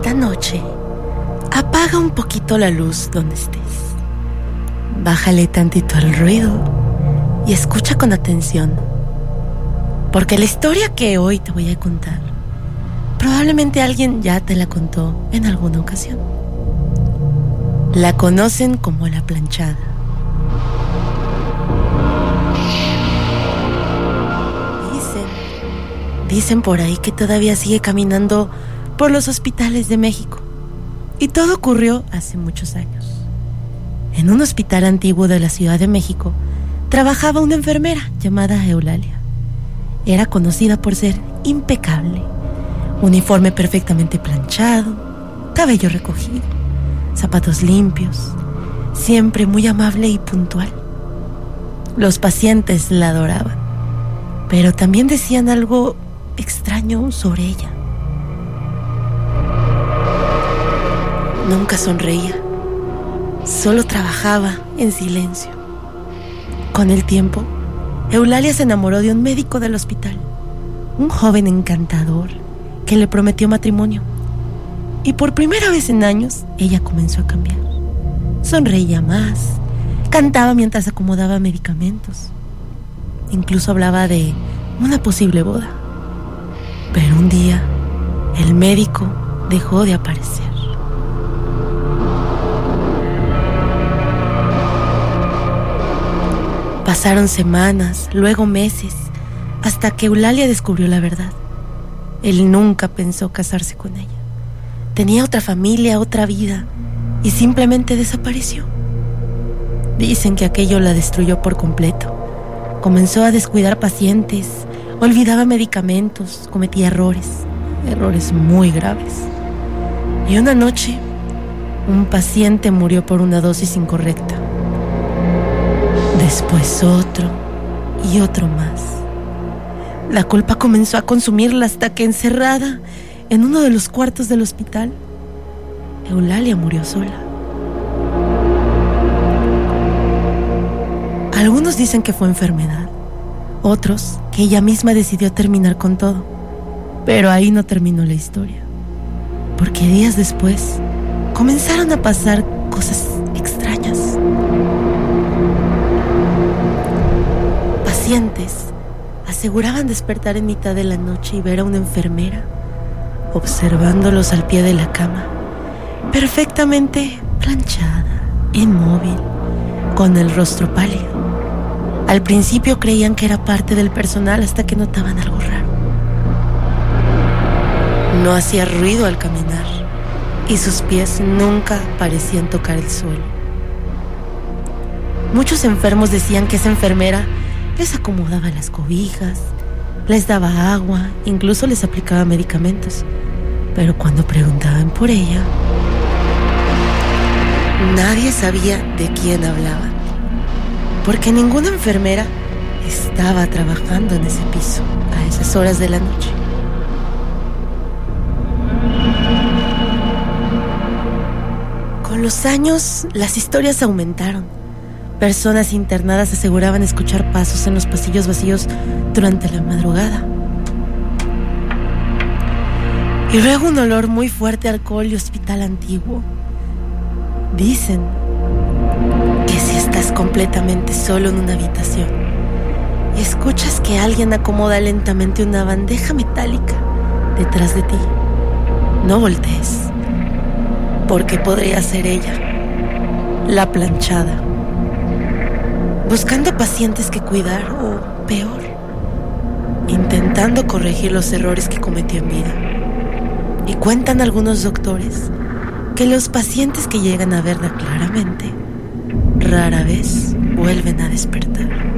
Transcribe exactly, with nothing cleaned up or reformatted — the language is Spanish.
Esta noche, apaga un poquito la luz donde estés. Bájale tantito el ruido y escucha con atención. Porque la historia que hoy te voy a contar, probablemente alguien ya te la contó en alguna ocasión. La conocen como la planchada. Dicen, dicen por ahí que todavía sigue caminando por los hospitales de México. Y todo ocurrió hace muchos años. En un hospital antiguo de la Ciudad de México trabajaba una enfermera llamada Eulalia. Era conocida por ser impecable, uniforme perfectamente planchado, cabello recogido, zapatos limpios, siempre muy amable y puntual. Los pacientes la adoraban, pero también decían algo extraño sobre ella. Nunca sonreía, solo trabajaba en silencio. Con el tiempo, Eulalia se enamoró de un médico del hospital, un joven encantador que le prometió matrimonio. Y por primera vez en años, ella comenzó a cambiar. Sonreía más, cantaba mientras acomodaba medicamentos. Incluso hablaba de una posible boda. Pero un día, el médico dejó de aparecer. Pasaron semanas, luego meses, hasta que Eulalia descubrió la verdad. Él nunca pensó casarse con ella. Tenía otra familia, otra vida, y simplemente desapareció. Dicen que aquello la destruyó por completo. Comenzó a descuidar pacientes, olvidaba medicamentos, cometía errores, errores muy graves. Y una noche, un paciente murió por una dosis incorrecta. Después otro y otro más. La culpa comenzó a consumirla hasta que, encerrada en uno de los cuartos del hospital, Eulalia murió sola. Algunos dicen que fue enfermedad, otros que ella misma decidió terminar con todo. Pero ahí no terminó la historia, porque días después comenzaron a pasar cosas extrañas. Pacientes aseguraban despertar en mitad de la noche y ver a una enfermera observándolos al pie de la cama, perfectamente planchada, inmóvil, con el rostro pálido. Al principio creían que era parte del personal hasta que notaban algo raro. No hacía ruido al caminar y sus pies nunca parecían tocar el suelo. Muchos enfermos decían que esa enfermera les acomodaba las cobijas, les daba agua, incluso les aplicaba medicamentos. Pero cuando preguntaban por ella, nadie sabía de quién hablaban, porque ninguna enfermera estaba trabajando en ese piso a esas horas de la noche. Con los años, las historias aumentaron. Personas internadas aseguraban escuchar pasos en los pasillos vacíos durante la madrugada. Y luego un olor muy fuerte a alcohol y hospital antiguo. Dicen que si estás completamente solo en una habitación y escuchas que alguien acomoda lentamente una bandeja metálica detrás de ti, no voltees, porque podría ser ella, la planchada, buscando pacientes que cuidar o, peor, intentando corregir los errores que cometió en vida. Y cuentan algunos doctores que los pacientes que llegan a verla claramente rara vez vuelven a despertar.